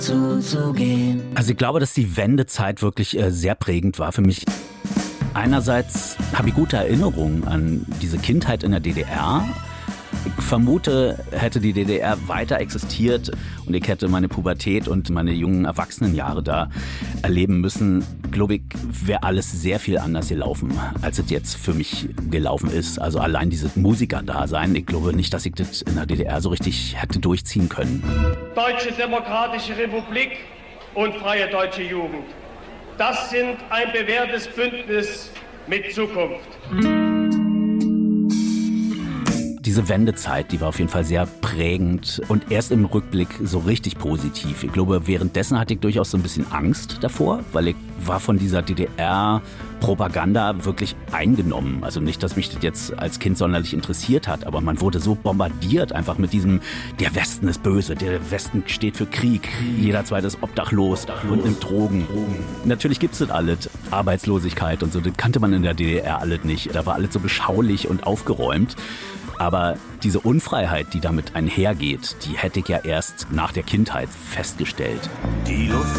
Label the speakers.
Speaker 1: zuzugehen.
Speaker 2: Also ich glaube, dass die Wendezeit wirklich sehr prägend war für mich. Einerseits habe ich gute Erinnerungen an diese Kindheit in der DDR. Ich vermute, hätte die DDR weiter existiert und ich hätte meine Pubertät und meine jungen Erwachsenenjahre da erleben müssen, glaube ich, wäre alles sehr viel anders gelaufen, als es jetzt für mich gelaufen ist. Also allein dieses Musikerdasein, ich glaube nicht, dass ich das in der DDR so richtig hätte durchziehen können.
Speaker 3: Deutsche Demokratische Republik und Freie Deutsche Jugend. Das sind ein bewährtes Bündnis mit Zukunft.
Speaker 2: Diese Wendezeit, die war auf jeden Fall sehr prägend und erst im Rückblick so richtig positiv. Ich glaube, währenddessen hatte ich durchaus so ein bisschen Angst davor, weil ich war von dieser DDR-Propaganda wirklich eingenommen. Also nicht, dass mich das jetzt als Kind sonderlich interessiert hat, aber man wurde so bombardiert einfach mit diesem, der Westen ist böse, der Westen steht für Krieg, jeder Zweite ist obdachlos und nimmt Drogen. Natürlich gibt's das alles, Arbeitslosigkeit und so, das kannte man in der DDR alles nicht. Da war alles so beschaulich und aufgeräumt. Aber diese Unfreiheit, die damit einhergeht, die hätte ich ja erst nach der Kindheit festgestellt.
Speaker 1: Die Luft